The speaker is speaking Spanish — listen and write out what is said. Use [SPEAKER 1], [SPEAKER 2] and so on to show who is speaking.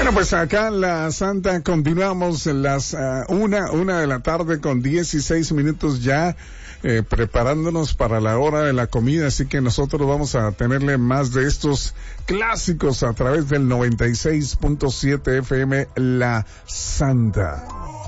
[SPEAKER 1] Bueno, pues acá en La Santa continuamos en las una de la tarde con 16 minutos ya, preparándonos para la hora de la comida, así que nosotros vamos a tenerle más de estos clásicos a través del 96.7 FM La Santa.